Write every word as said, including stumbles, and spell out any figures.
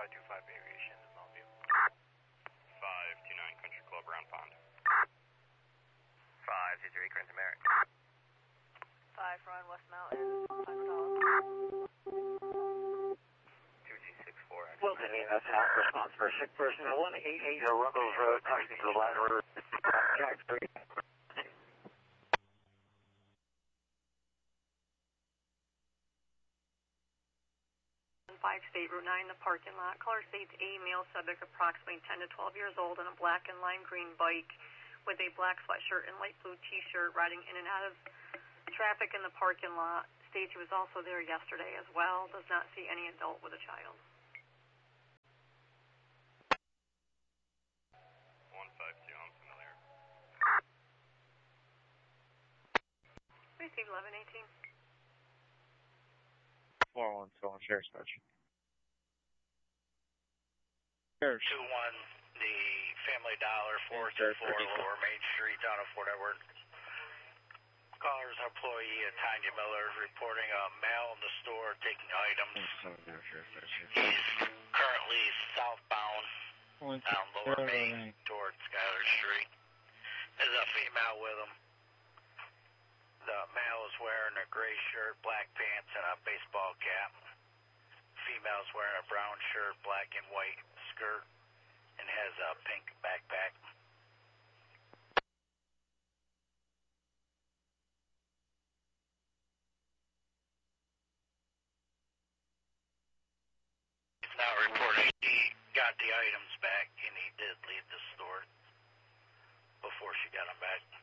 five two five Aviation in Mountain View. five two nine Country Club, Round Pond. five two three Crimson Merrick. five Ron West Mountain, five hundred dollars. two G six four. Wilton, that's half response for sick person at one eighty-eight Ruggles Road, talking to the ladder. Jack three. five State Route nine, the parking lot. Color states A, male subject approximately ten to twelve years old on a black and lime green bike with a black sweatshirt and light blue t-shirt riding in and out of traffic in the parking lot. States he was also there yesterday as well. Does not see any adult with a child. one five two, I'm familiar. Receive eleven eighteen. four one seven, Sheriff's Station. two one, the Family Dollar, four two four Lower Main Street, down in Fort Edward. Caller's employee, Tanya Miller, reporting a male in the store taking items. He's currently southbound down Lower Main towards Schuyler Street. There's a female with him. The male is wearing a gray shirt, black pants, and a baseball cap. Female's wearing a brown shirt, black and white skirt, and has a pink backpack. He's now reporting he got the items back, and he did leave the store before she got them back.